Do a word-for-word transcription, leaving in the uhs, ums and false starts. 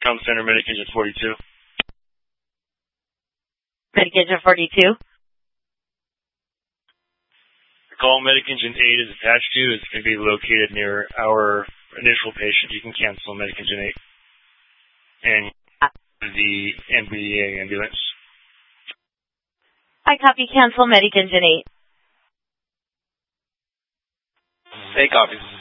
Com Center, Medic Engine forty-two. Medic Engine forty-two. The call Medic Engine eight is attached to is going to be located near our initial patient. You can cancel Medic Engine eight. And the M B A ambulance. I copy cancel Medic Engine eight. Hey, copy.